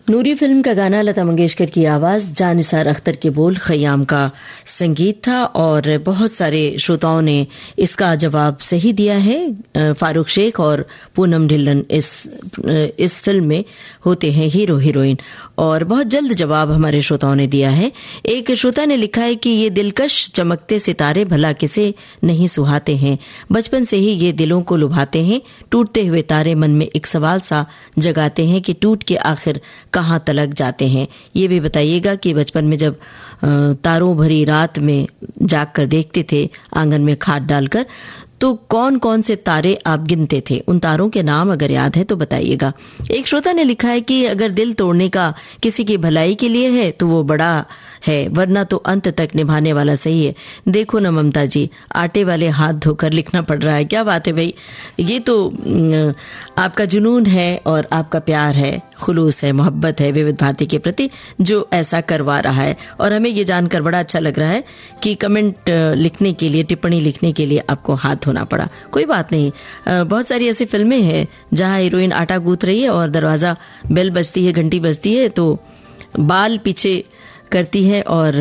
नूरी film का गाना, लता मंगेशकर की आवाज, जानिसार अख्तर के बोल, खयाम का संगीत था और बहुत सारे श्रोताओं ने इसका जवाब सही दिया है। फारूक शेख और पूनम ढिल्लन इस फिल्म में होते हैं हीरो हीरोइन और बहुत जल्द जवाब हमारे श्रोताओं ने दिया है। एक श्रोता ने लिखा है कि ये दिलकश चमकते सितारे भला किसे नहीं सुहाते हैं, बचपन से ही ये दिलों को लुभाते हैं, टूटते हुए तारे मन में एक सवाल सा जगाते हैं कि टूट के आखिर कहाँ तलक जाते हैं। ये भी बताइएगा कि बचपन में जब तारों भरी रात में जाग कर देखते थे आंगन में खाट डालकर, तो कौन कौन से तारे आप गिनते थे? उन तारों के नाम अगर याद है तो बताइएगा। एक श्रोता ने लिखा है कि अगर दिल तोड़ने का किसी की भलाई के लिए है तो वो बड़ा है, वरना तो अंत तक निभाने वाला सही है। देखो ना ममता जी, आटे वाले हाथ धोकर लिखना पड़ रहा है। क्या बात है भाई, ये तो आपका जुनून है और आपका प्यार है, खुलूस है, मोहब्बत है विविध भारती के प्रति, जो ऐसा करवा रहा है। और हमें ये जानकर बड़ा अच्छा लग रहा है कि कमेंट लिखने के लिए, टिप्पणी लिखने के लिए आपको हाथ धोना पड़ा। कोई बात नहीं, बहुत सारी ऐसी फिल्में हैं जहां हीरोइन आटा गूंथ रही है और दरवाजा बेल बजती है, घंटी बजती है तो बाल पीछे करती है और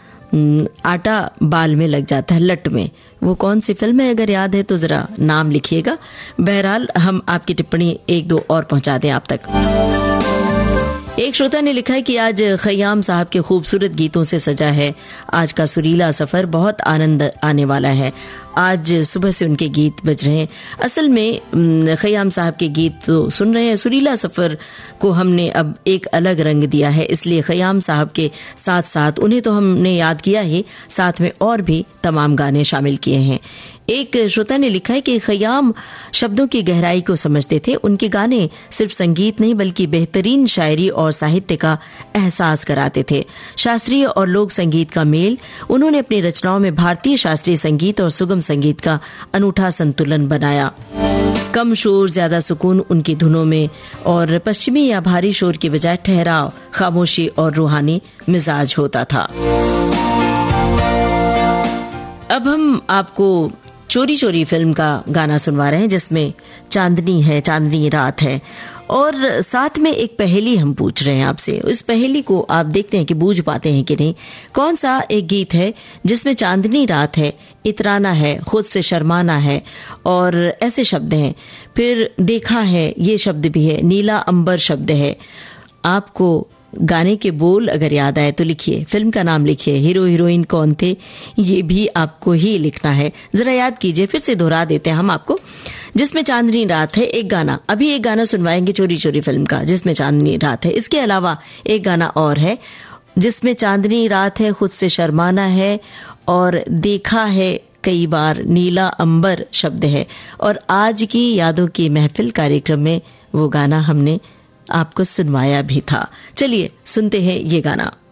आटा बाल में लग जाता है, लट में। वो कौन सी फिल्म है? अगर याद है तो जरा नाम लिखिएगा। बहरहाल हम आपकी टिप्पणी एक दो और पहुंचा दें आप तक। एक श्रोता ने लिखा है कि आज खयाम साहब के खूबसूरत गीतों से सजा है आज का सुरीला सफर, बहुत आनंद आने वाला है। आज सुबह से उनके गीत बज रहे हैं। असल में खयाम साहब के गीत तो सुन रहे हैं, सुरीला सफर को हमने अब एक अलग रंग दिया है, इसलिए खयाम साहब के साथ साथ उन्हें तो हमने याद किया ही, साथ में और भी तमाम गाने शामिल किए हैं। एक श्रोता ने लिखा है कि खयाम शब्दों की गहराई को समझते थे, उनके गाने सिर्फ संगीत नहीं बल्कि बेहतरीन शायरी और साहित्य का एहसास कराते थे। शास्त्रीय और लोक संगीत का मेल, उन्होंने अपनी रचनाओं में भारतीय शास्त्रीय संगीत और सुगम संगीत का अनूठा संतुलन बनाया। कम शोर, ज्यादा सुकून उनकी धुनों में और पश्चिमी या भारी शोर की बजाय ठहराव, खामोशी और रूहानी मिजाज होता था। अब हम आपको चोरी चोरी फिल्म का गाना सुनवा रहे हैं जिसमें चांदनी है, चांदनी रात है और साथ में एक पहेली हम पूछ रहे हैं आपसे। इस पहेली को आप देखते हैं कि बूझ पाते हैं कि नहीं। कौन सा एक गीत है जिसमें चांदनी रात है, इतराना है, खुद से शर्माना है और ऐसे शब्द हैं। फिर देखा है, ये शब्द भी है, नीला अंबर शब्द है। आपको गाने के बोल अगर याद आए तो लिखिए, फिल्म का नाम लिखिए, हीरो हीरोइन कौन थे ये भी आपको ही लिखना है। जरा याद कीजिए, फिर से दोहरा देते हैं हम आपको। जिसमें चांदनी रात है, एक गाना, अभी एक गाना सुनवाएंगे चोरी चोरी फिल्म का जिसमें चांदनी रात है। इसके अलावा एक गाना और है जिसमें चांदनी रात है, खुद से शर्माना है और देखा है कई बार, नीला अंबर शब्द है। और आज की यादों की महफिल कार्यक्रम में वो गाना हमने आपको सुनवाया भी था। चलिए सुनते हैं ये गाना।